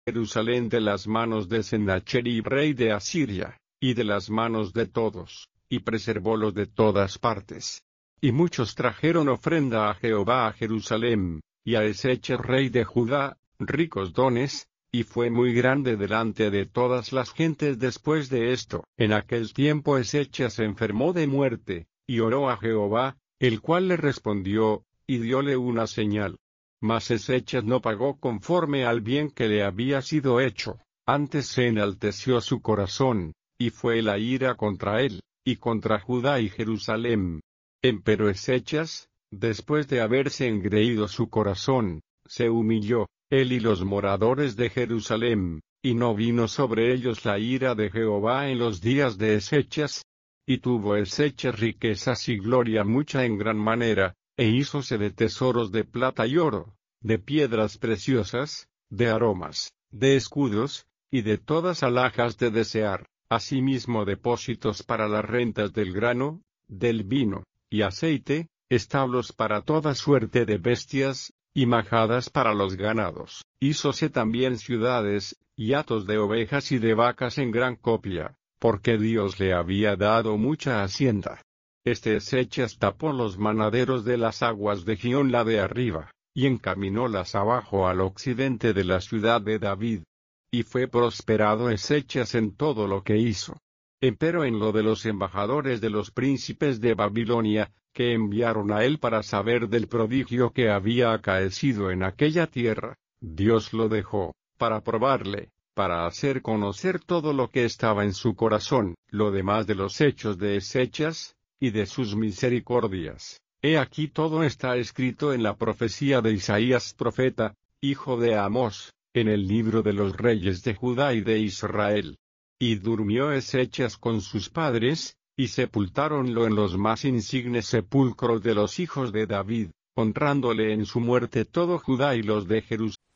Jerusalén de las manos de Sennacherib rey de Asiria, y de las manos de todos, y preservólos de todas partes. Y muchos trajeron ofrenda a Jehová a Jerusalén, y a Ezequiel rey de Judá, ricos dones, y fue muy grande delante de todas las gentes después de esto. En aquel tiempo Ezequiel se enfermó de muerte, y oró a Jehová, el cual le respondió, y dióle una señal. Mas Ezequiel no pagó conforme al bien que le había sido hecho, antes se enalteció su corazón, y fue la ira contra él, y contra Judá y Jerusalén. Empero Ezequiel, después de haberse engreído su corazón, se humilló, él y los moradores de Jerusalén, y no vino sobre ellos la ira de Jehová en los días de Ezequiel. Y tuvo Ezequiel riquezas y gloria mucha en gran manera, e hízose de tesoros de plata y oro, de piedras preciosas, de aromas, de escudos, y de todas alhajas de desear, asimismo depósitos para las rentas del grano, del vino, y aceite, establos para toda suerte de bestias, y majadas para los ganados. Hízose también ciudades, y hatos de ovejas y de vacas en gran copia, porque Dios le había dado mucha hacienda. Ezequiel tapó los manaderos de las aguas de Gihón la de arriba, y encaminólas abajo al occidente de la ciudad de David. Y fue prosperado Ezequiel en todo lo que hizo. Empero en lo de los embajadores de los príncipes de Babilonia, que enviaron a él para saber del prodigio que había acaecido en aquella tierra, Dios lo dejó, para probarle, para hacer conocer todo lo que estaba en su corazón. Lo demás de los hechos de Ezequiel, y de sus misericordias, he aquí todo está escrito en la profecía de Isaías profeta, hijo de Amós, en el libro de los reyes de Judá y de Israel. Y durmió Ezequiel con sus padres, y sepultáronlo en los más insignes sepulcros de los hijos de David, honrándole en su muerte todo Judá y los de Jerusalén.